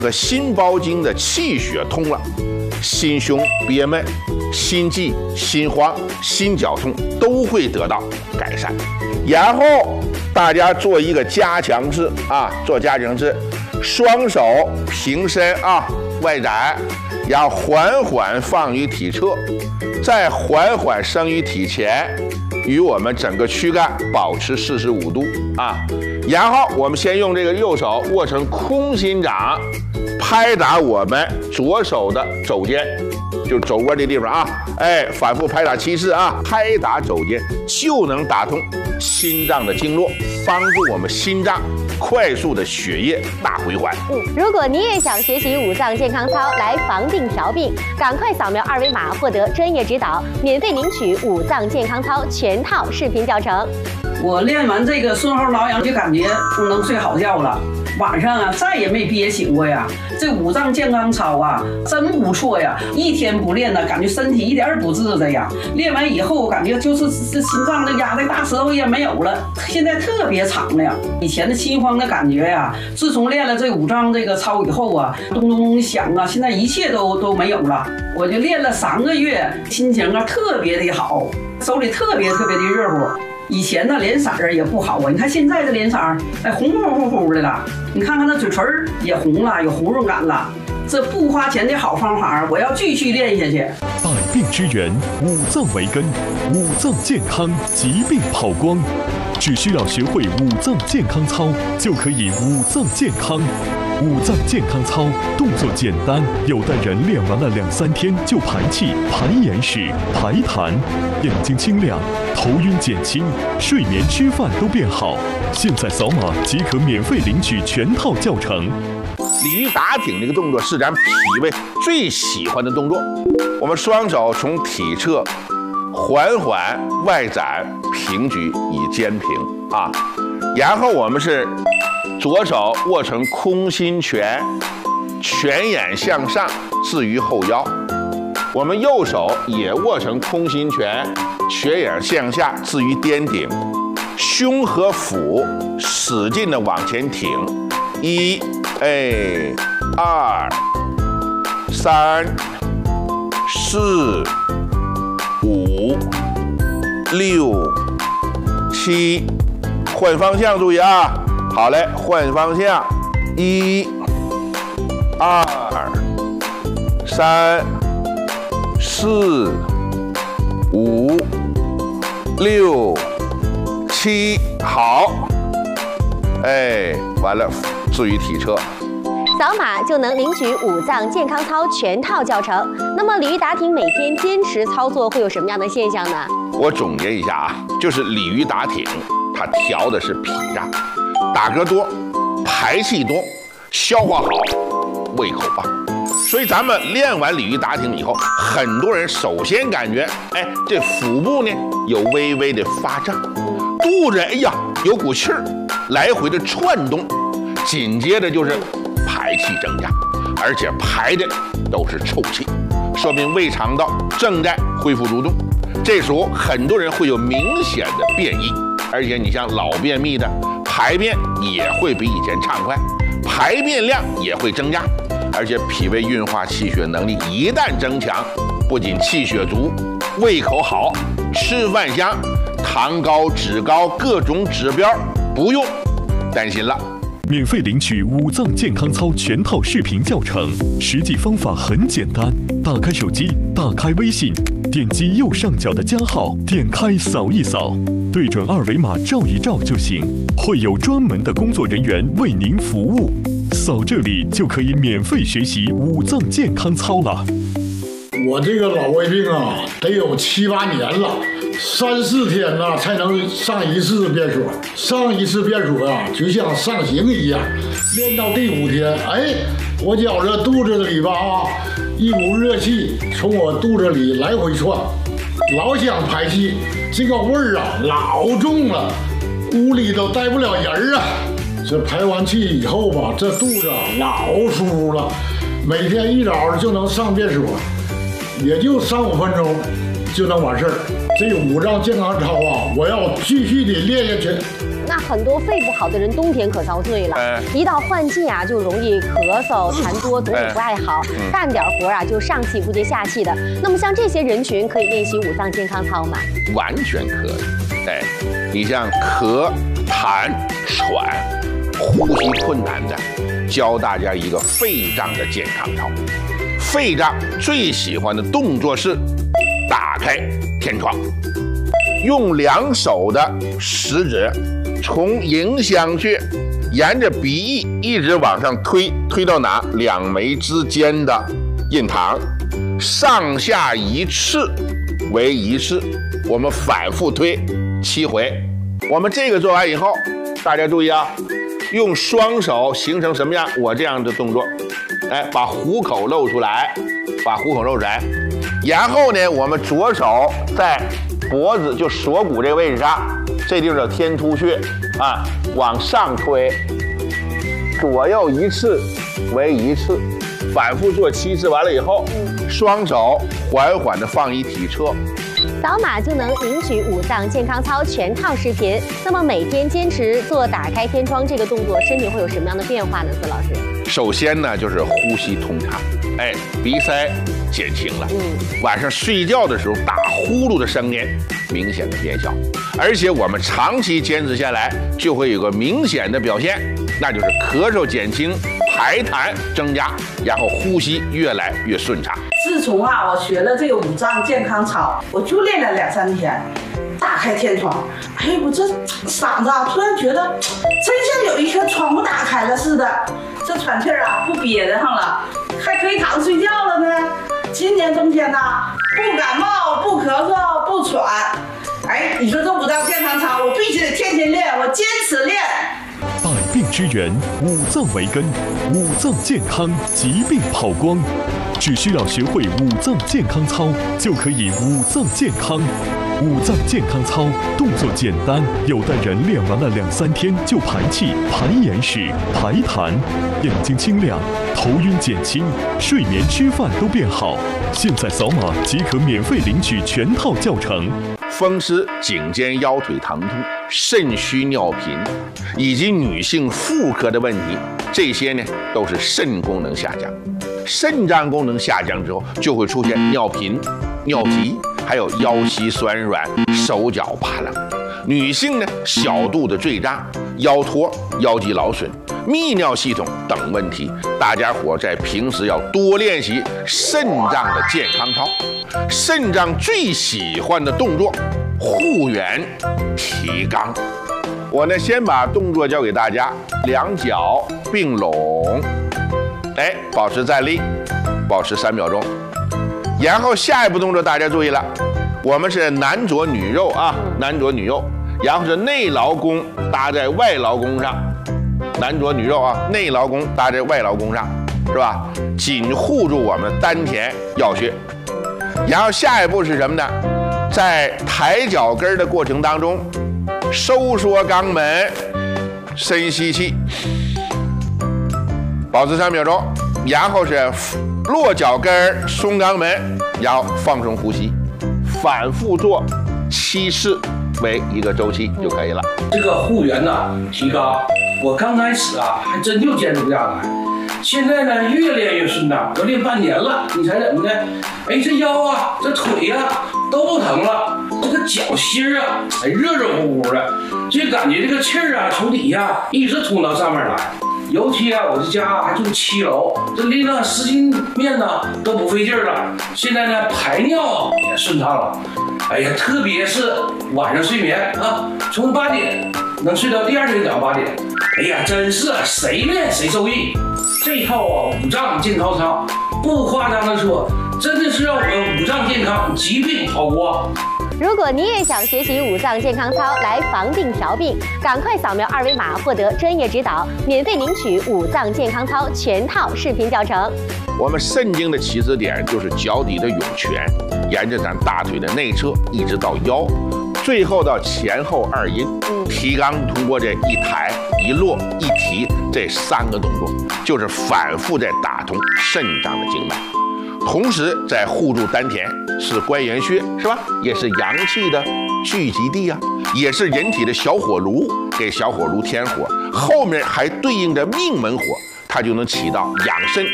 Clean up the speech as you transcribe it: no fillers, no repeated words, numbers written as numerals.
心包经的气血通了，心胸憋闷、心悸、心慌、心绞痛都会得到改善。然后大家做一个加强式啊，做加强式，双手平伸啊，外展，然后缓缓放于体侧，再缓缓升于体前，与我们整个躯干保持45度啊。然后我们先用这个右手握成空心掌，拍打我们左手的肘尖，就是肘窝这地方啊，反复拍打7次啊，拍打肘尖就能打通心脏的经络，帮助我们心脏快速的血液大回环。 如果你也想学习五脏健康操来防病调病，赶快扫描2维码获得专业指导，免费领取五脏健康操全套视频教程。 我练完这个顺后挠痒就感觉能睡好觉了，晚上啊再也没憋醒过呀。这五脏健康操啊真不错呀，一天不练呢，感觉身体一点不自在呀。练完以后感觉就是这心脏的压的大舌头也没有了，现在特别畅了呀。以前的心慌的感觉呀，自从练了这五脏这个操以后啊，咚咚咚响啊，现在一切都没有了。我就练了3个月，心情啊特别的好，手里特别的热乎。以前呢脸色儿也不好啊，你看现在这脸色儿，红乎乎的了。你看看那嘴唇也红了，有红润感了。这不花钱的好方法，我要继续练下去。 百病之源，五脏为根，五脏健康，疾病跑光。只需要学会五脏健康操，就可以五脏健康。五脏健康操动作简单，有的人练完了2-3天就排气、排眼屎、排痰，眼睛清亮，头晕减轻，睡眠吃饭都变好。现在扫码即可免费领取全套教程。 鲤鱼打挺这个动作是咱脾胃最喜欢的动作。我们双手从体侧缓缓外展平举以肩平啊，然后我们是左手握成空心拳，拳眼向上置于后腰。我们右手也握成空心拳，拳眼向下置于颠顶，胸和腹使劲的往前挺。1、2、3、4、5、6、7，换方向注意啊！好嘞，换方向，1、2、3、4、5、6、7，好，完了，置于体侧。 扫码就能领取五脏健康操全套教程。那么鲤鱼打挺每天坚持操作会有什么样的现象呢？我总结一下啊，就是鲤鱼打挺，它调的是脾脏，打嗝多，排气多，消化好，胃口棒。所以咱们练完鲤鱼打挺以后，很多人首先感觉，这腹部呢有微微的发胀，肚子有股气儿来回的窜动，紧接着就是排气增加，而且排的都是臭气，说明胃肠道正在恢复蠕动。这时候很多人会有明显的便意，而且你像老便秘的，排便也会比以前畅快，排便量也会增加，而且脾胃运化气血能力一旦增强，不仅气血足，胃口好，吃饭香，糖高脂高各种指标不用担心了。 免费领取五脏健康操全套视频教程，实际方法很简单，打开手机，打开微信，点击右上角的加号，点开扫一扫，对准2维码照一照就行，会有专门的工作人员为您服务。扫这里就可以免费学习五脏健康操了。 我这个老胃病啊，得有7、8年了，3、4天呐才能上一次便所。上一次便所啊，就像上刑一样。练到第5天，我觉着肚子里吧一股热气从我肚子里来回窜，老想排气，这个味儿啊老重了，屋里都待不了人啊。这排完气以后吧，这肚子老舒服了，每天一早就能上便所。也就3、5分钟就能完事儿。这五脏健康操啊，我要继续的练下去。 那很多肺不好的人冬天可遭罪了，一到换季啊就容易咳嗽、痰多，总也不爱好，干点活啊就上气不接下气的。那么像这些人群可以练习五脏健康操吗？ 完全可以。你像咳、痰、喘、呼吸困难的，教大家一个肺脏的健康操。肺脏最喜欢的动作是打开天窗，用2手的食指从迎香穴沿着鼻翼一直往上推，推到哪？2眉之间的印堂，上下1次为1次，我们反复推7回。我们这个做完以后，大家注意啊，用双手形成什么样？我这样的动作，把虎口露出来，把虎口露出来。然后呢，我们左手在脖子就锁骨这个位置上，这地方叫天突穴啊，往上推，左右1次为1次，反复做7次。完了以后，双手缓缓地放一体侧。 扫码就能领取五脏健康操全套视频。那么每天坚持做打开天窗这个动作，身体会有什么样的变化呢？孙老师， 首先呢就是呼吸通畅，鼻塞减轻了，晚上睡觉的时候打呼噜的声音明显的变小，而且我们长期坚持下来，就会有个明显的表现，那就是咳嗽减轻，排痰增加，然后呼吸越来越顺畅。 自从我学了这个五脏健康操，我就练了2、3天，打开天窗，我这嗓子突然觉得真像有一颗窗户打开了似的，这喘气不憋得上了，还可以躺睡觉了呢。今年冬天不感冒，不咳嗽，不喘。你说这五脏健康操，我必须得天天练，我坚持练。 百病之源，五脏为根，五脏健康，疾病跑光。只需要学会五脏健康操，就可以五脏健康。五脏健康操动作简单，有的人练完了2、3天就排气、排眼屎、排痰，眼睛清亮，头晕减轻，睡眠、吃饭都变好。现在扫码即可免费领取全套教程。 风湿、颈肩腰腿疼痛、肾虚尿频，以及女性妇科的问题，这些呢都是肾功能下降。肾脏功能下降之后，就会出现尿频、尿急，还有腰膝酸软、手脚发冷。女性呢，小肚子坠胀、腰托、腰肌劳损、泌尿系统等问题，大家伙在平时要多练习肾脏的健康操。肾脏最喜欢的动作，护圆、提肛。我呢，先把动作教给大家，2脚并拢。保持站立，保持3秒钟。然后下一步动作大家注意了，我们是男左女右啊，男左女右，然后是内劳宫搭在外劳宫上，男左女右啊，内劳宫搭在外劳宫上，是吧？紧护住我们丹田要穴。然后下一步是什么呢？在抬脚跟的过程当中，收缩肛门，深吸气。保持3秒钟，然后是落脚跟、松肛门，然后放松呼吸，反复做7次为1个周期就可以了。 这个护圆提肛，我刚开始还真就坚持不下来，现在呢越练越顺畅，都练半年了，你猜怎么的？这腰这腿都不疼了，这个脚心热热乎乎的，就感觉这个气从底下一直通到上面来。尤其我这家还住7楼，这拎了10斤面都不费劲了。现在呢排尿也顺畅了。特别是晚上睡眠从8点能睡到第2天早上8点。真是谁练谁受益。这套五脏健康操，不夸张的说，真的是让我们五脏健康，疾病跑光。 如果你也想学习五脏健康操来防病调病，赶快扫描2维码获得专业指导，免费领取五脏健康操全套视频教程。 我们肾经的起始点就是脚底的涌泉，沿着咱大腿的内侧一直到腰，最后到前后2阴。提肛通过这一抬、一落、一提这3个动作，就是反复在打通肾脏的经脉。同时在护住丹田，是关元穴，是吧？也是阳气的聚集地啊。 也是人体的小火炉，给小火炉添火，后面还对应着命门火，它就能起到养肾